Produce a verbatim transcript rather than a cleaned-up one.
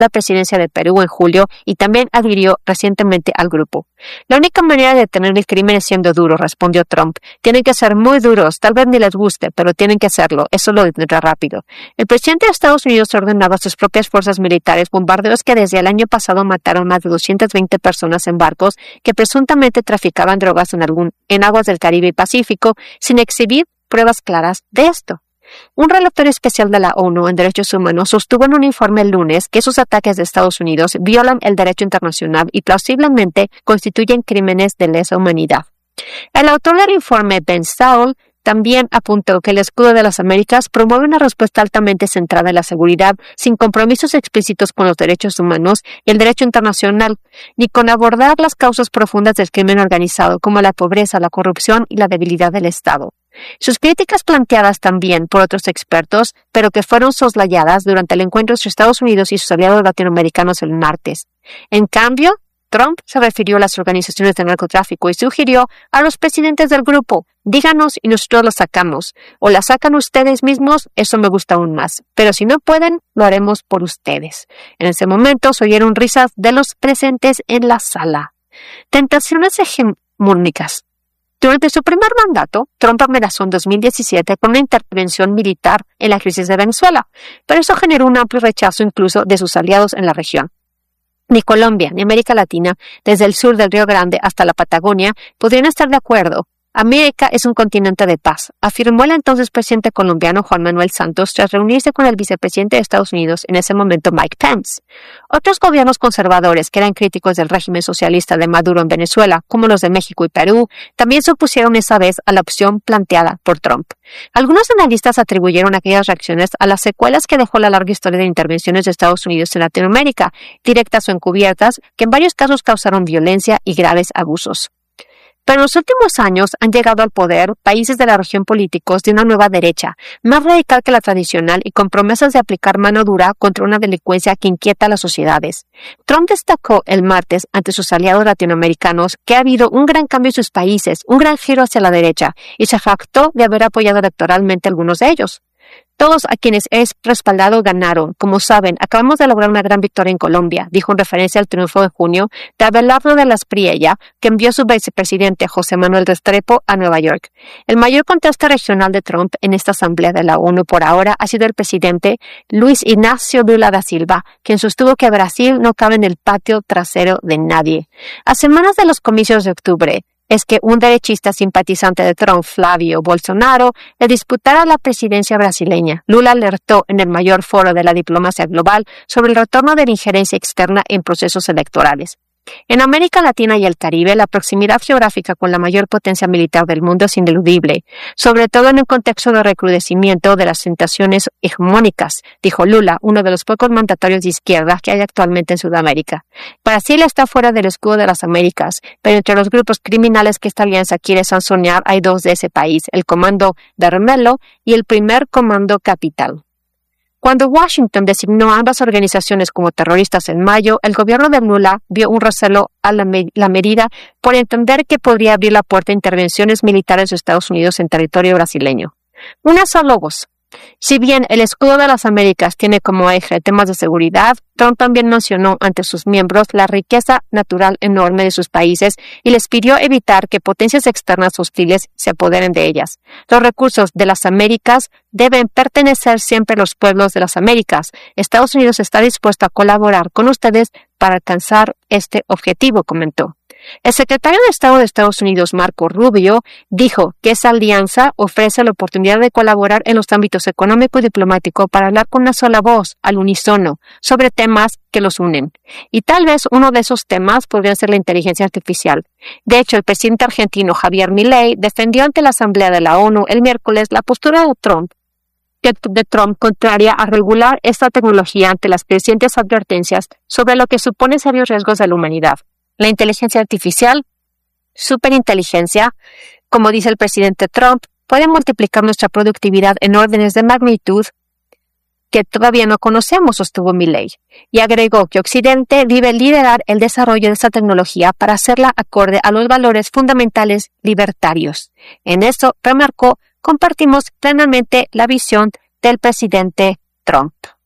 la presidencia de Perú en julio y también adhirió recientemente al grupo. La única manera de detener el crimen es siendo duro, respondió Trump. Tienen que ser muy duros, tal vez ni les guste, pero tienen que hacerlo. Eso lo detendrá rápido. El presidente de Estados Unidos ordenaba a sus propias fuerzas militares bombardeos que desde el año pasado mataron más de doscientas veinte personas en barcos que presuntamente traficaban drogas en, algún, en aguas del Caribe y Pacífico, sin exhibir pruebas claras de esto. Un relator especial de la ONU en Derechos Humanos sostuvo en un informe el lunes que esos ataques de Estados Unidos violan el derecho internacional y plausiblemente constituyen crímenes de lesa humanidad. El autor del informe, Ben Saul, también apuntó que el escudo de las Américas promueve una respuesta altamente centrada en la seguridad, sin compromisos explícitos con los derechos humanos y el derecho internacional, ni con abordar las causas profundas del crimen organizado, como la pobreza, la corrupción y la debilidad del Estado. Sus críticas planteadas también por otros expertos, pero que fueron soslayadas durante el encuentro entre Estados Unidos y sus aliados latinoamericanos el martes. En cambio, Trump se refirió a las organizaciones de narcotráfico y sugirió a los presidentes del grupo: díganos y nosotros las sacamos, o las sacan ustedes mismos, eso me gusta aún más, pero si no pueden, lo haremos por ustedes. En ese momento se oyeron risas de los presentes en la sala. Tentaciones hegemónicas. Durante su primer mandato, Trump amenazó en dos mil diecisiete con una intervención militar en la crisis de Venezuela, pero eso generó un amplio rechazo incluso de sus aliados en la región. Ni Colombia ni América Latina, desde el sur del Río Grande hasta la Patagonia, podrían estar de acuerdo. América es un continente de paz, afirmó el entonces presidente colombiano Juan Manuel Santos tras reunirse con el vicepresidente de Estados Unidos en ese momento, Mike Pence. Otros gobiernos conservadores que eran críticos del régimen socialista de Maduro en Venezuela, como los de México y Perú, también se opusieron esa vez a la opción planteada por Trump. Algunos analistas atribuyeron aquellas reacciones a las secuelas que dejó la larga historia de intervenciones de Estados Unidos en Latinoamérica, directas o encubiertas, que en varios casos causaron violencia y graves abusos. Pero en los últimos años han llegado al poder países de la región políticos de una nueva derecha, más radical que la tradicional y con promesas de aplicar mano dura contra una delincuencia que inquieta a las sociedades. Trump destacó el martes ante sus aliados latinoamericanos que ha habido un gran cambio en sus países, un gran giro hacia la derecha, y se jactó de haber apoyado electoralmente a algunos de ellos. Todos a quienes he respaldado ganaron. Como saben, acabamos de lograr una gran victoria en Colombia, dijo en referencia al triunfo de junio de Abelardo de la Espriella, que envió a su vicepresidente José Manuel Restrepo a Nueva York. El mayor contraste regional de Trump en esta asamblea de la ONU por ahora ha sido el presidente Luis Ignacio Lula da Silva, quien sostuvo que Brasil no cabe en el patio trasero de nadie. A semanas de los comicios de octubre, es que un derechista simpatizante de Trump, Flavio Bolsonaro, le disputara la presidencia brasileña. Lula alertó en el mayor foro de la diplomacia global sobre el retorno de la injerencia externa en procesos electorales. En América Latina y el Caribe, la proximidad geográfica con la mayor potencia militar del mundo es ineludible, sobre todo en un contexto de recrudecimiento de las tentaciones hegemónicas, dijo Lula, uno de los pocos mandatarios de izquierda que hay actualmente en Sudamérica. Brasil está fuera del escudo de las Américas, pero entre los grupos criminales que esta alianza quiere sancionar hay dos de ese país, el Comando Vermelho y el Primer Comando Capital. Cuando Washington designó a ambas organizaciones como terroristas en mayo, el gobierno de Lula vio un recelo a la, me- la medida por entender que podría abrir la puerta a intervenciones militares de Estados Unidos en territorio brasileño. Unas a lobos. Si bien el escudo de las Américas tiene como eje temas de seguridad, Trump también mencionó ante sus miembros la riqueza natural enorme de sus países y les pidió evitar que potencias externas hostiles se apoderen de ellas. Los recursos de las Américas deben pertenecer siempre a los pueblos de las Américas. Estados Unidos está dispuesto a colaborar con ustedes para alcanzar este objetivo, comentó. El secretario de Estado de Estados Unidos, Marco Rubio, dijo que esa alianza ofrece la oportunidad de colaborar en los ámbitos económico y diplomático para hablar con una sola voz, al unísono, sobre temas que los unen. Y tal vez uno de esos temas podría ser la inteligencia artificial. De hecho, el presidente argentino Javier Milei defendió ante la Asamblea de la ONU el miércoles la postura de Trump de Trump contraria a regular esta tecnología ante las crecientes advertencias sobre lo que supone serios riesgos de la humanidad. La inteligencia artificial, superinteligencia, como dice el presidente Trump, puede multiplicar nuestra productividad en órdenes de magnitud que todavía no conocemos, sostuvo Milei, y agregó que Occidente debe liderar el desarrollo de esta tecnología para hacerla acorde a los valores fundamentales libertarios. En eso, remarcó, compartimos plenamente la visión del presidente Trump.